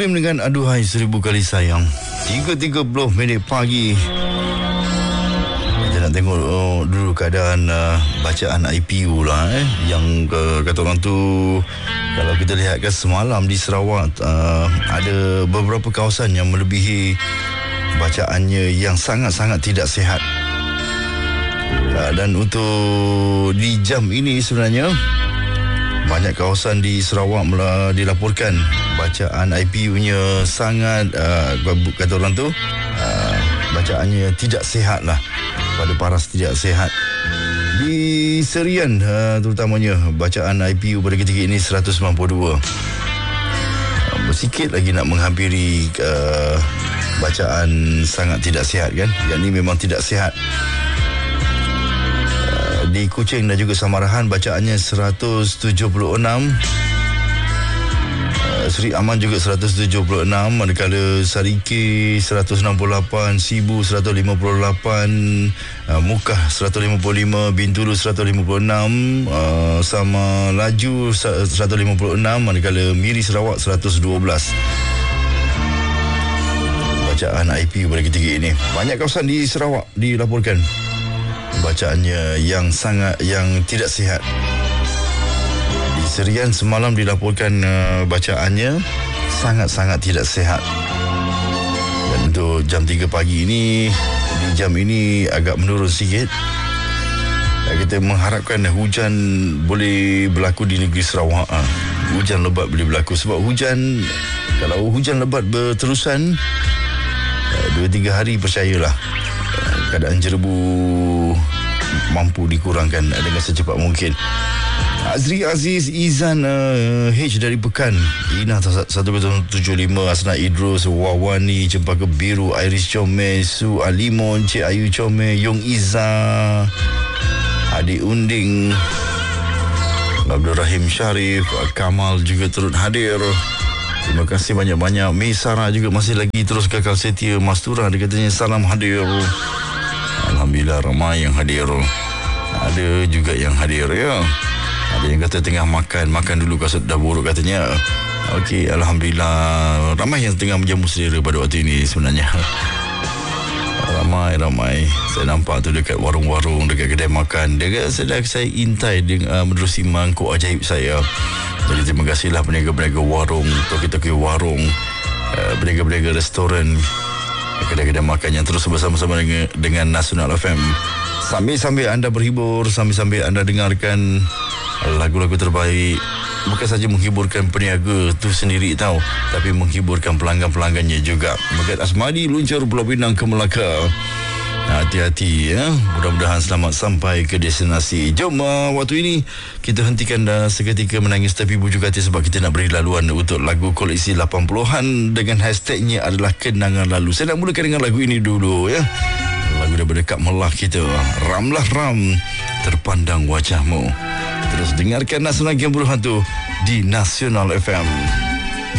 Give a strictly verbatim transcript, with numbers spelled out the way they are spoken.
Muslim dengan aduhai seribu kali sayang. tiga tiga puluh minit pagi. Kita nak tengok oh, dulu keadaan uh, bacaan I P U lah eh. Yang uh, kata orang tu, kalau kita lihat kan semalam di Sarawak uh, ada beberapa kawasan yang melebihi bacaannya yang sangat-sangat tidak sihat. Uh, dan untuk di jam ini sebenarnya banyak kawasan di Sarawak mula dilaporkan bacaan I P U-nya sangat uh, kata orang tu uh, bacaannya tidak sihat lah, pada paras tidak sihat. Di Serian uh, terutamanya bacaan I P U pada ketika ini seratus sembilan puluh dua. Uh, bersikit lagi nak menghampiri uh, bacaan sangat tidak sihat kan. Yang ini memang tidak sihat. Di Kuching dan juga Samarahan bacaannya seratus tujuh puluh enam. uh, Seri Aman juga seratus tujuh puluh enam, manakala Sariki seratus enam puluh lapan, Sibu seratus lima puluh lapan, uh, Mukah seratus lima puluh lima, Bintulu seratus lima puluh enam, uh, sama Laju seratus lima puluh enam, manakala Miri Sarawak seratus dua belas. Bacaan I P U pada ketika ini. Banyak kawasan di Sarawak dilaporkan bacaannya yang sangat yang tidak sihat. Di Serian semalam dilaporkan uh, bacaannya sangat-sangat tidak sihat. Dan untuk jam tiga pagi ini, di jam ini agak menurun sikit. Dan kita mengharapkan hujan boleh berlaku di negeri Sarawak. Ha. Hujan lebat boleh berlaku, sebab hujan, kalau hujan lebat berterusan dua tiga hari, percayalah keadaan jerebu mampu dikurangkan dengan secepat mungkin. Azri Aziz Izan uh, H dari Pekan, Ina satu kosong tujuh lima, Asna Idrus, Wawani, Cempaka Biru, Iris Chome, Su Alimon, Cik Ayu Chome, Yong Iza, Adik Unding, Abdul Rahim Sharif, Kamal juga turut hadir. Terima kasih banyak-banyak. Meisara juga masih lagi terus kekal setia. Mastura dia katanya salam hadir. Alhamdulillah ramai yang hadir. Ada juga yang hadir ya. Ada yang kata tengah makan, makan dulu kasut dah buruk katanya. Okey, alhamdulillah ramai yang tengah menjamu selera pada waktu ini sebenarnya. Ramai-ramai saya nampak tu dekat warung-warung, dekat kedai makan. Dekat sedang saya intai dengan uh, menerusi mangkuk ajaib saya. Jadi terima kasihlah peniaga-peniaga warung, toki-toki warung, uh, peniaga-peniaga restoran, kedai-kedai makan yang terus bersama-sama dengan, dengan Nasional F M. Sambil-sambil anda berhibur, sambil-sambil anda dengarkan lagu-lagu terbaik. Bukan saja menghiburkan peniaga tu sendiri tahu, tapi menghiburkan pelanggan-pelanggannya juga. Megat Asmadi luncur Pulau Pinang ke Melaka. Hati-hati ya. Mudah-mudahan selamat sampai ke destinasi. Jom uh, waktu ini kita hentikan dah seketika menangis tapi bujuk hati, sebab kita nak beri laluan untuk lagu koleksi lapan puluhan dengan hashtagnya adalah kenangan lalu. Saya nak mulakan dengan lagu ini dulu ya. Lagu daripada Kak Melah kita, Ramlah Ram, Terpandang Wajahmu. Terus dengarkan Nasional Game Hantu di Nasional F M.